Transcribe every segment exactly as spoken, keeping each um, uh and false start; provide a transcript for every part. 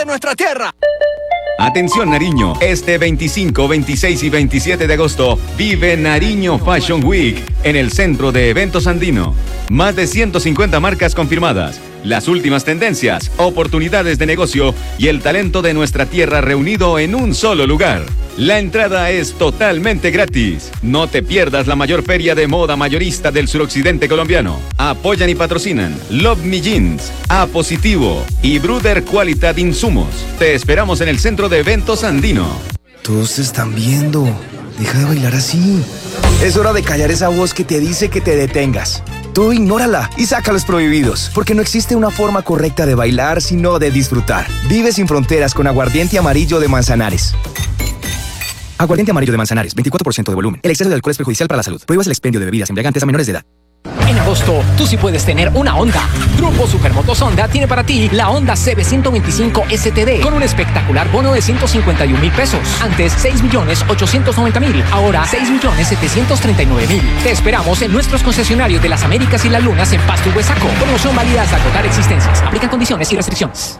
de nuestra tierra. Atención Nariño, este veinticinco, veintiséis y veintisiete de agosto vive Nariño Fashion Week en el Centro de Eventos Andino. Más de ciento cincuenta marcas confirmadas, las últimas tendencias, oportunidades de negocio y el talento de nuestra tierra reunido en un solo lugar. La entrada es totalmente gratis. No te pierdas la mayor feria de moda mayorista del suroccidente colombiano. Apoyan y patrocinan Love Me Jeans, A Positivo y Bruder Qualitat Insumos. Te esperamos en el Centro de Eventos Andino. Todos te están viendo. Deja de bailar así. Es hora de callar esa voz que te dice que te detengas. Tú ignórala y saca los prohibidos, porque no existe una forma correcta de bailar, sino de disfrutar. Vive sin fronteras con aguardiente amarillo de Manzanares. Aguardiente amarillo de Manzanares, veinticuatro por ciento de volumen. El exceso de alcohol es perjudicial para la salud. Prohíbas el expendio de bebidas embriagantes a menores de edad. En agosto, tú sí puedes tener una Honda. Grupo Supermotos Honda tiene para ti la Honda C B ciento veinticinco S T D con un espectacular bono de ciento cincuenta y un mil pesos. Antes seis millones ochocientos noventa mil, ahora seis millones setecientos treinta y nueve mil. Te esperamos en nuestros concesionarios de las Américas y las Lunas en Pasto y Huesaco. Promoción válida hasta agotar existencias. Aplican condiciones y restricciones.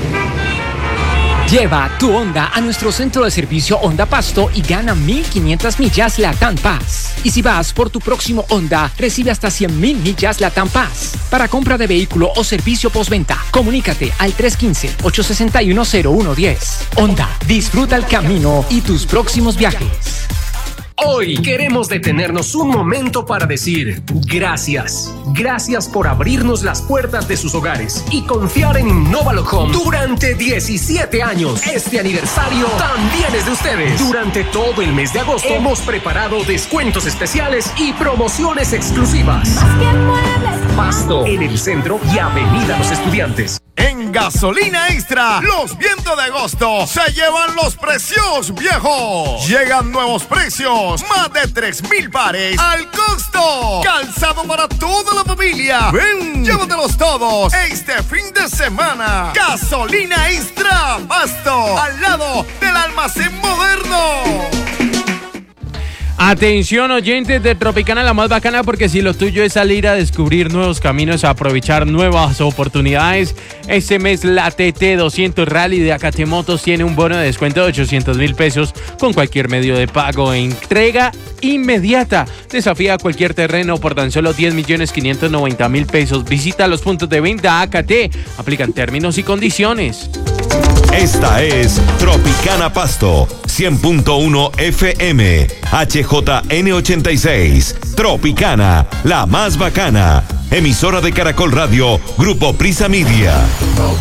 Lleva tu Honda a nuestro centro de servicio Honda Pasto y gana mil quinientas millas Latam Pass. Y si vas por tu próximo Honda, recibe hasta cien mil millas Latam Pass. Para compra de vehículo o servicio postventa, comunícate al tres uno cinco, ocho seis uno, cero uno uno cero. Honda, disfruta el camino y tus próximos viajes. Hoy queremos detenernos un momento para decir gracias. Gracias por abrirnos las puertas de sus hogares y confiar en Innovalo Home durante diecisiete años. Este aniversario también es de ustedes. Durante todo el mes de agosto hemos preparado descuentos especiales y promociones exclusivas. Pasto, en el centro y Avenida Los Estudiantes. En Gasolina Extra, los vientos de agosto se llevan los precios viejos. Llegan nuevos precios, más de tres mil pares al costo. Calzado para toda la familia. Ven, llévatelos todos este fin de semana. Gasolina Extra, Pasto, al lado del almacén moderno. Atención oyentes de Tropicana, la más bacana, porque si lo tuyo es salir a descubrir nuevos caminos, a aprovechar nuevas oportunidades, este mes la T T doscientos Rally de Acate Motos tiene un bono de descuento de ochocientos mil pesos con cualquier medio de pago, entrega inmediata. Desafía cualquier terreno por tan solo diez millones quinientos noventa mil pesos. Visita los puntos de venta A K T, aplican términos y condiciones. Esta es Tropicana Pasto, cien punto uno F M, H J N ochenta y seis. Tropicana, la más bacana. Emisora de Caracol Radio, Grupo Prisa Media.